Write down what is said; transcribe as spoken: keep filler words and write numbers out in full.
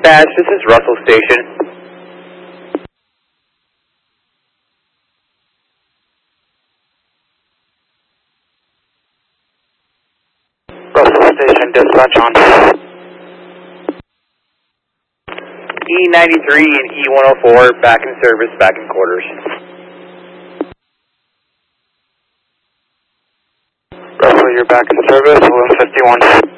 Dispatch, this is Russell Station. Russell Station, dispatch on. E ninety-three and E one oh four, back in service, back in quarters. Russell, you're back in service, one fifty-one.